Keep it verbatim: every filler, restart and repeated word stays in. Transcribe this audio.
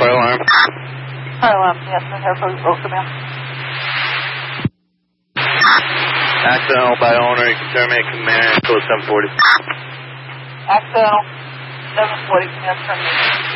fire alarm. Fire alarm, yes, I have those both of them. Accidental by owner, you can terminate command, code seven forty. Accidental, seven forty, command termination.